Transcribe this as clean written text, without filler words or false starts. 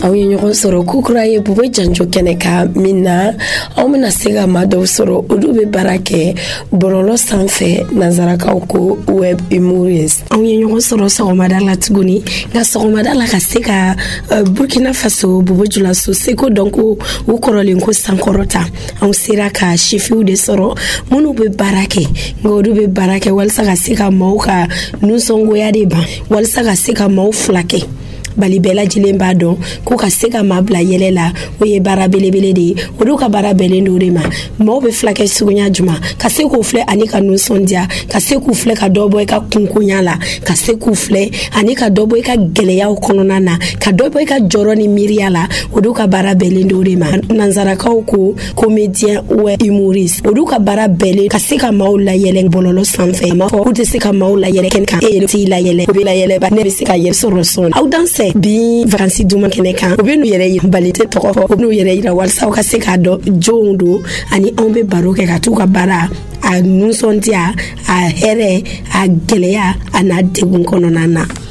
aw ye ɲɔgɔn sɔrɔ kukura ye Bubo Janjo kɛnɛ ka min na aw bɛna se ka maa dɔw sɔrɔ olu bɛ baara kɛ bɔlɔlɔ sanfɛ nanzarakaw ko web humorist. Aw ye ɲɔgɔn sɔrɔ sɔgɔmada la tuguni nka sɔgɔmada la ka se ka Burkina Faso Bubo Julaso seko dɔn ko u kɔrɔlen ko sankɔrɔta anw sera ka sifiw de sɔrɔ minnu bɛ baara kɛ nka olu bɛ baara kɛ walasa ka se ka maaw ka nusɔngoya de ban walasa ka se ka maaw fila kɛ bali bɛɛ lajɛlen b'a dɔn ko ka se ka maa bila yɛlɛ la o ye baara belebele de ye olu ka baara bɛnnen do de ma maaw bɛ filakɛ suguya juma ka se k'u filɛ ani ka nusɔndiya ka se k'u filɛ ka dɔ bɔ i ka kunkonya la ka se k'u filɛ ani ka dɔ bɔ i ka gɛlɛyaw kɔnɔna na ka dɔ bɔ i ka jɔrɔ ni miiriya la olu ka baara bɛnnen do de ma nanzarakaw ko comédien web humoriste olu ka baara bɛnnen ka se ka maaw layɛlɛ bɔlɔlɔ sanfɛ a ma fɔ k'u tɛ se ka maaw layɛlɛ kɛnɛ kan e yɛrɛ t'i layɛlɛ o bɛ layɛlɛ ba ne bɛ se ka yɛrɛ sɔrɔ sɔn aw danse bi vacances duma kɛnɛ kan u bɛ n'u yɛrɛ bali tɛ tɔgɔ fɔ u bɛ n'u yɛrɛ yira walasa u ka se k'a dɔn jɔnw don ani anw bɛ baro kɛ ka t'u ka baara a nusɔndiya a hɛrɛ a gɛlɛya a n'a degun kɔnɔna na.